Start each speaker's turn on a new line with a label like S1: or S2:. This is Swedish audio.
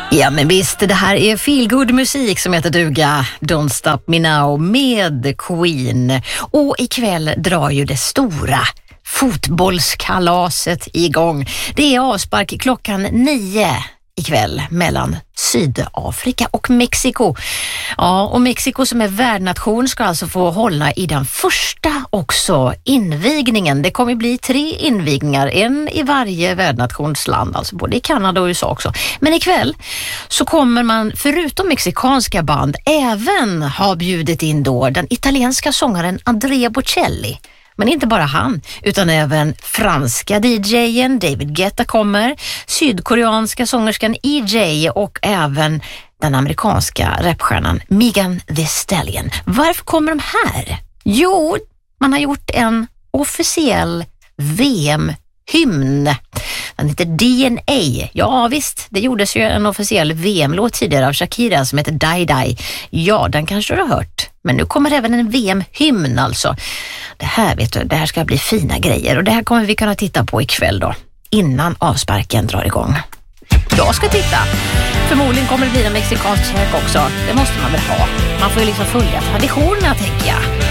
S1: Ja men visst, det här är feelgood musik som heter duga Don't Stop Me Now med Queen. Och ikväll drar ju det stora fotbollskalaset igång. Det är avspark klockan 9 ikväll mellan Sydafrika och Mexiko. Ja, och Mexiko som är värdnation ska alltså få hålla i den första också invigningen. Det kommer bli 3 invigningar, en i varje värdnationsland, alltså både i Kanada och USA också. Men ikväll så kommer man förutom mexikanska band även ha bjudit in då den italienska sångaren Andrea Bocelli. Men inte bara han, utan även franska DJ:en David Guetta kommer, sydkoreanska sångerskan EJ och även den amerikanska rapstjärnan Megan Thee Stallion. Varför kommer de här? Jo, man har gjort en officiell VM-hymn. Den heter DNA. Ja visst, det gjordes ju en officiell VM-låt tidigare av Shakira som heter Die Die. Ja, den kanske du har hört. Men nu kommer även en VM-hymn alltså. Det här vet du, det här ska bli fina grejer och det här kommer vi kunna titta på ikväll då, innan avsparken drar igång. Jag ska titta. Förmodligen kommer det bli en mexikansk käk också. Det måste man väl ha. Man får ju liksom följa traditionerna, tänker jag.